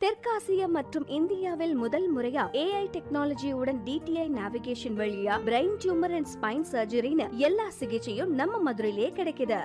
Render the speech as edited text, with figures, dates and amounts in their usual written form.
தெற்காசியா மற்றும் இந்தியாவில் முதல் முறையா AI டெக்னாலஜியுடன் DTI நேவிகேஷன் வழியா பிரெயின் டியூமர் அண்ட் ஸ்பைன் சர்ஜரின்னு எல்லா சிகிச்சையும் நம்ம மதுரையிலேயே கிடைக்குது.